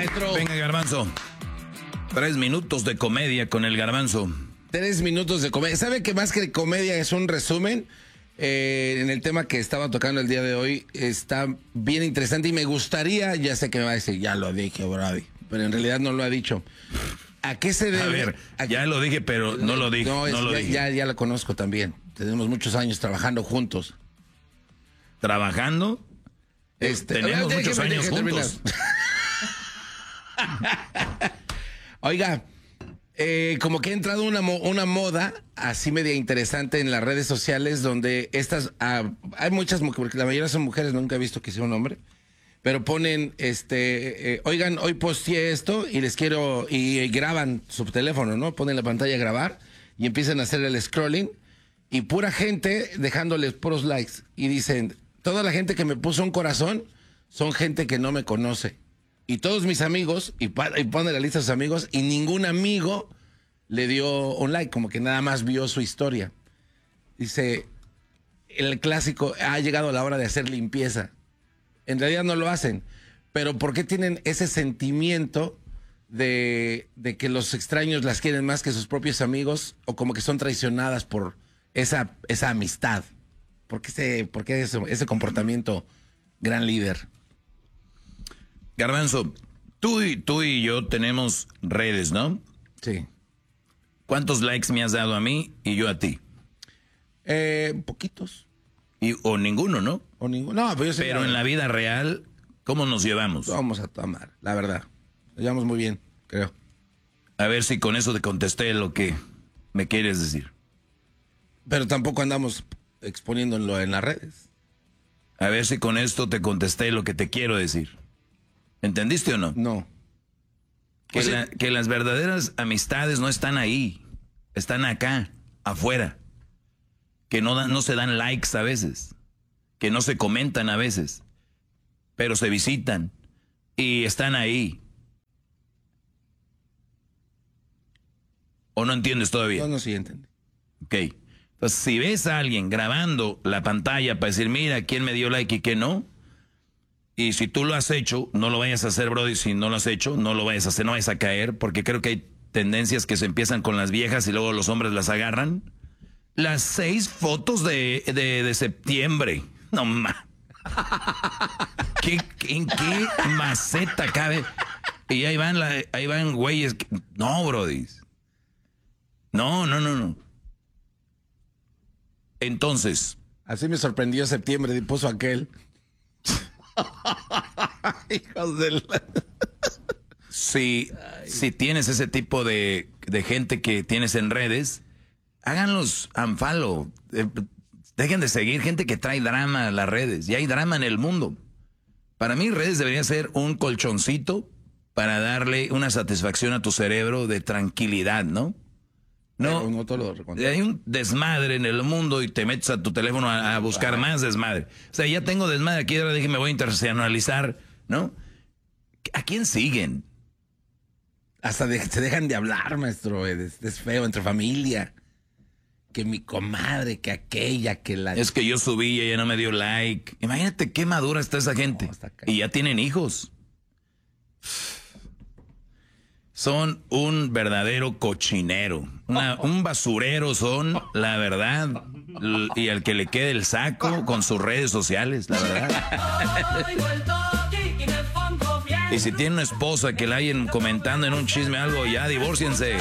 maestro. Venga, Garbanzo. 3 minutos de comedia con el Garbanzo. 3 minutos de comedia. ¿Sabe que más que comedia es un resumen? En el tema que estaba tocando el día de hoy, está bien interesante y me gustaría, ya sé que me va a decir, ya lo dije, Brady, pero en realidad no lo ha dicho. ¿A qué se debe? A ver, ya lo dije, pero no lo dije. No, no lo dije. Ya lo conozco también. Tenemos muchos años trabajando juntos. ¿Trabajando? Tenemos muchos años juntos. Oiga, como que ha entrado una moda así media interesante en las redes sociales donde hay muchas mujeres, porque la mayoría son mujeres, nunca he visto que sea un hombre, pero ponen, oigan, hoy posteé esto y les quiero, y graban su teléfono, ¿no? Ponen la pantalla a grabar y empiezan a hacer el scrolling y pura gente dejándoles puros likes y dicen, toda la gente que me puso un corazón son gente que no me conoce. Y todos mis amigos, y pone la lista de sus amigos, y ningún amigo le dio un like, como que nada más vio su historia. Dice, el clásico, ha llegado la hora de hacer limpieza. En realidad no lo hacen, pero ¿por qué tienen ese sentimiento de que los extraños las quieren más que sus propios amigos, o como que son traicionadas por esa amistad? ¿Por qué ese comportamiento, gran líder? Garbanzo, tú y yo tenemos redes, ¿no? Sí. ¿Cuántos likes me has dado a mí y yo a ti? Poquitos. O ninguno, ¿no? O ninguno. No, pero en la vida real, ¿cómo nos llevamos? Vamos a tomar, la verdad. Nos llevamos muy bien, creo. A ver si con eso te contesté lo que me quieres decir. Pero tampoco andamos exponiéndolo en las redes. A ver si con esto te contesté lo que te quiero decir. ¿Entendiste o no? No. Que las verdaderas amistades no están ahí, están acá, afuera. Que no se dan likes a veces, que no se comentan a veces, pero se visitan y están ahí. ¿O no entiendes todavía? No, sí entendí. Ok. Entonces, si ves a alguien grabando la pantalla para decir, mira, quién me dio like y quién no, y si tú lo has hecho, no lo vayas a hacer, Brody. Si no lo has hecho, no lo vayas a hacer, no vayas a caer, porque creo que hay tendencias que se empiezan con las viejas y luego los hombres las agarran. Las 6 fotos de septiembre. No más. ¿En qué maceta cabe? Y ahí van güeyes. No, Brody. No. Entonces. Así me sorprendió septiembre, puso aquel. Hijos de la... Si tienes ese tipo de gente que tienes en redes, háganlos unfollow. Dejen de seguir gente que trae drama a las redes. Y hay drama en el mundo. Para mí, redes deberían ser un colchoncito para darle una satisfacción a tu cerebro de tranquilidad, ¿no? No todo lo hay un desmadre en el mundo y te metes a tu teléfono a buscar más desmadre. O sea, ya tengo desmadre aquí, ahora dije me voy a internacionalizar, ¿no? ¿A quién siguen? Hasta se dejan de hablar, maestro. Es feo entre familia. Que mi comadre, que aquella, que la... Es que yo subí y ella no me dio like. Imagínate qué madura está esa gente. Y ya tienen hijos. Son un verdadero cochinero. Un basurero son, la verdad. Y al que le quede el saco con sus redes sociales, la verdad. Y si tiene una esposa que la hayan comentando en un chisme algo, ya divórciense.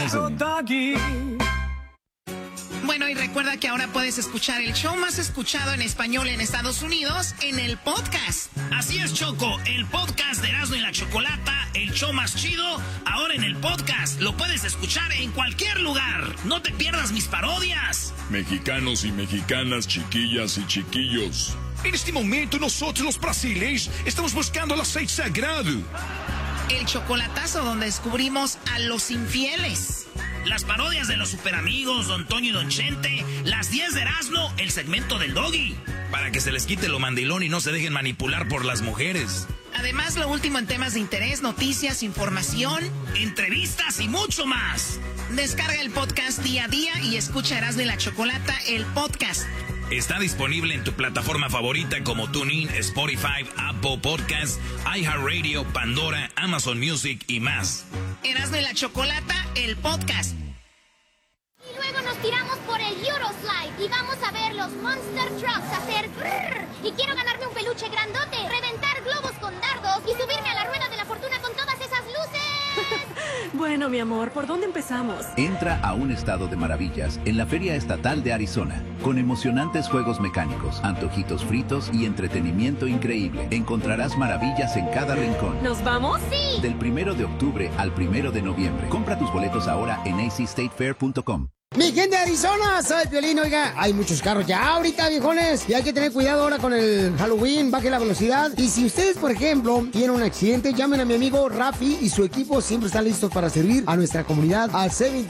Bueno, y recuerda que ahora puedes escuchar el show más escuchado en español en Estados Unidos en el podcast. Así es, Choco, el podcast de Erasmo y la Chocolata, el show más chido, ahora en el podcast. Lo puedes escuchar en cualquier lugar. No te pierdas mis parodias. Mexicanos y mexicanas, chiquillas y chiquillos. En este momento nosotros los brasileños estamos buscando el aceite sagrado. El chocolatazo donde descubrimos a los infieles. Las parodias de los superamigos, Don Toño y Don Chente, las 10 de Erasmo, el segmento del Doggy. Para que se les quite lo mandilón y no se dejen manipular por las mujeres. Además, lo último en temas de interés, noticias, información, entrevistas y mucho más. Descarga el podcast día a día y escucha Erasmo y la Chocolata, el podcast. Está disponible en tu plataforma favorita como TuneIn, Spotify, Apple Podcasts, iHeartRadio, Pandora, Amazon Music y más. Erasmo y la Chocolata, el podcast. Y luego nos tiramos por el Euroslide y vamos a ver los Monster Trucks hacer brrr. Y quiero ganarme un peluche grandote, reventar globos con dardos y subirme a la rueda de la fortuna con todas esas luces. Bueno, mi amor, ¿por dónde empezamos? Entra a un estado de maravillas en la Feria Estatal de Arizona, con emocionantes juegos mecánicos, antojitos fritos y entretenimiento increíble. Encontrarás maravillas en cada rincón. ¿Nos vamos? ¡Sí! Del 1 de octubre al 1 de noviembre. Compra tus boletos ahora en acstatefair.com. Mi gente de Arizona, soy Piolín, oiga, hay muchos carros ya ahorita, viejones, y hay que tener cuidado ahora con el Halloween, baje la velocidad, y si ustedes, por ejemplo, tienen un accidente, llamen a mi amigo Rafi y su equipo siempre está listo para servir a nuestra comunidad al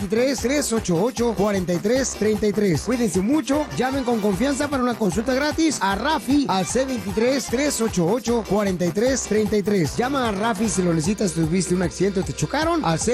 C23-388-4333. Cuídense mucho, llamen con confianza para una consulta gratis a Rafi al C23-388-4333. Llama a Rafi si lo necesitas, tuviste un accidente o te chocaron, al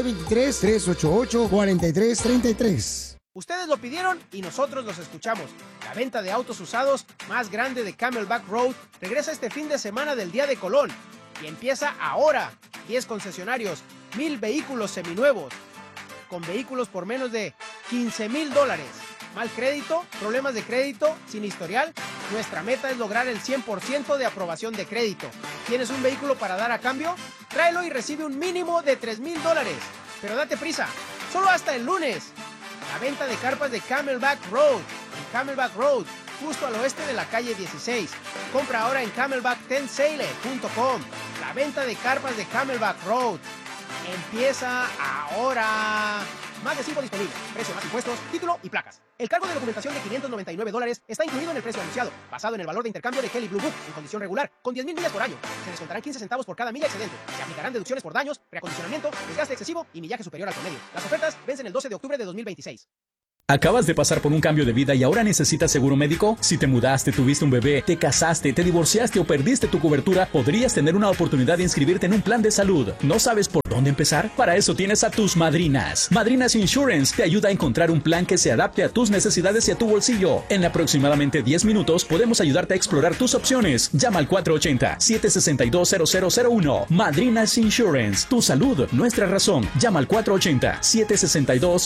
C23-388-4333. Ustedes lo pidieron y nosotros los escuchamos. La venta de autos usados más grande de Camelback Road regresa este fin de semana del Día de Colón y empieza ahora. 10 concesionarios, 1,000 vehículos seminuevos, con vehículos por menos de $15,000. ¿Mal crédito? ¿Problemas de crédito? ¿Sin historial? Nuestra meta es lograr el 100% de aprobación de crédito. ¿Tienes un vehículo para dar a cambio? Tráelo y recibe un mínimo de $3,000. Pero date prisa, solo hasta el lunes. La venta de carpas de Camelback Road, en Camelback Road, justo al oeste de la calle 16. Compra ahora en camelback10sale.com. La venta de carpas de Camelback Road empieza ahora. Más de 5 disponibles. Precio más impuestos, título y placas. El cargo de documentación de $599 está incluido en el precio anunciado, basado en el valor de intercambio de Kelley Blue Book, en condición regular, con 10,000 millas por año. Se descontarán 15 centavos por cada milla excedente. Se aplicarán deducciones por daños, preacondicionamiento, desgaste excesivo y millaje superior al promedio. Las ofertas vencen el 12 de octubre de 2026. ¿Acabas de pasar por un cambio de vida y ahora necesitas seguro médico? Si te mudaste, tuviste un bebé, te casaste, te divorciaste o perdiste tu cobertura, podrías tener una oportunidad de inscribirte en un plan de salud. ¿No sabes por dónde empezar? Para eso tienes a tus madrinas. Madrinas Insurance te ayuda a encontrar un plan que se adapte a tus necesidades y a tu bolsillo. En aproximadamente 10 minutos podemos ayudarte a explorar tus opciones. Llama al 480-762-0001. Madrinas Insurance. Tu salud, nuestra razón. Llama al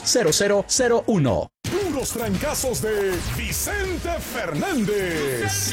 480-762-0001. Puros trancazos de Vicente Fernández.